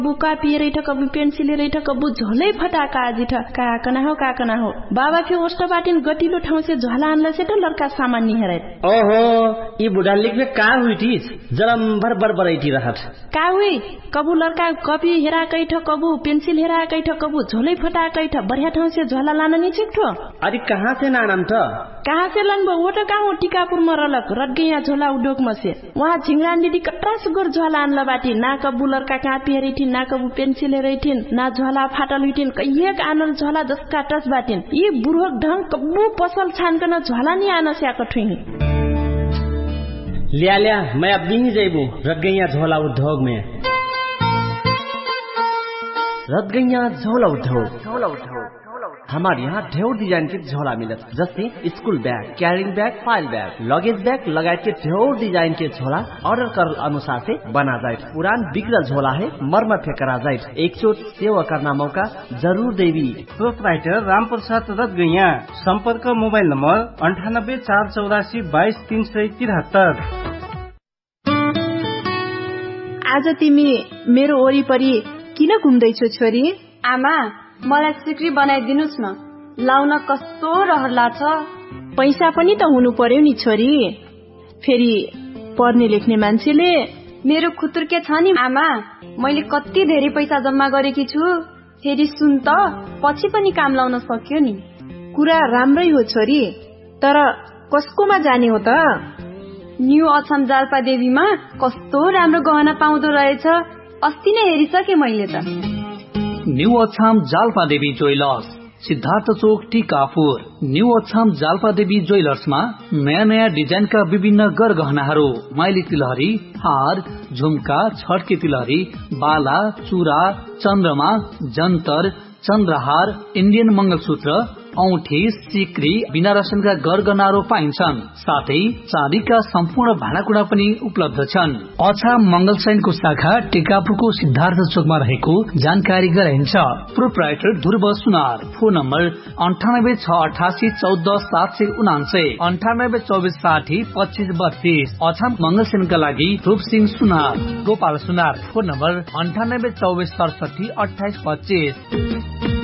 बुका पिए रही था कबू पेंसिल रही था कबू झोलै फटाका आजी था का कना हो बाबा फिर ओस्ट बाटिन गतिलो ठाउँ से झोला आनला से तो लड़का सामान नहीं हरे ओहो ये बुढ़ा लिख में का हुई थी जरा भर बरबरैती रहत का हुई कबू लड़का कॉपी हेरा कई था कबू पेंसिल हेरा कई था कबू झोलै फटा कई था बढ़िया ठाउँ से झोला लाना नहीं छिकठो अरे कहाँ से नानम था कहाँ से लनबो वो तो कहाँ टीकापुर में रलक रट गया झोला उद्योग में से वहाँ झिंगरान दीदी कट्रा सुगर झोला आनला बाटी ना कबू लड़का कापी हेरी थी ना कबू पेंसिल हेरी थी ना झोला फाटल हुई थी कहिए आनल झोला जसका टच बाटिन ये बुढ़क ढंग कबू पसल छान कर झोला नहीं आना से आकठुई लिया मैं अब नहीं जाइबू रट गई झोला उद्योग में रट गई झोला उद्योग हमारे यहाँ ढेर डिजाइन के झोला मिलत जैसे school bag carrying bag file bag luggage bag लगायत के ढेर डिजाइन के झोला ऑर्डर कर अनुसार से बना जाए पुरान बिगड़ल झोला है मरम्मत करा जाए एक चोट सेवा करना मौका जरूर देवी प्रोपराइटर राम प्रसाद रत गैया संपर्क मोबाइल नंबर 9848422373। आज तिमी मेरो वरिपरि किन घुम्दैछौ छोरी आमा मलाई सिक्री बनाइदिनुस् न लाउन कस्तो रहर लाग्छ पैसा पनि त हुनु पर्यो नि छोरी फेरि पढ्ने लेख्ने मान्छेले मेरो खुतुर्के छ नि आमा मैले कति धेरै पैसा जम्मा गरेकी छु फेरि सुन त पछि पनि काम लाउन सक्यो नि कुरा राम्रै हो छोरी तर कसकोमा जाने हो त न्यू अछाम जाल्पा देवीमा कस्तो राम्रो गहना पाउँदो रहेछ अस्ति नै हेरिसके मैले त न्यू अछाम जाल्पा देवी ज्वेलर्स सिद्धार्थ चोक टीकापुर न्यू अछाम जाल्पा देवी ज्वेलर्समा नयाँ नयाँ डिजाइनका विभिन्न गरगहनाहरू माइली तिलहरी हार झुम्का छड्के तिलहरी बाला चूरा चन्द्रमा जन्तर चन्द्रहार इन्डियन मंगलसूत्र औठी सिक्री बिना रसनका गरगहनाहरू पाइन्छन् साथै चाँदीका सम्पूर्ण भाँडाकुँडा पनि उपलब्ध छन्। अछाम मंगलसैनको शाखा टिकापुरको सिद्धार्थ चोकमा रहेको जानकारी गराइन्छ। प्रोप्राइटर ध्रुव सुनार फोन नम्बर 9868814779 9824602532 अछाम मंगलसैनका लागि रूपसिंह सुनार गोपाल सुनार फोन नम्बर 9824672825।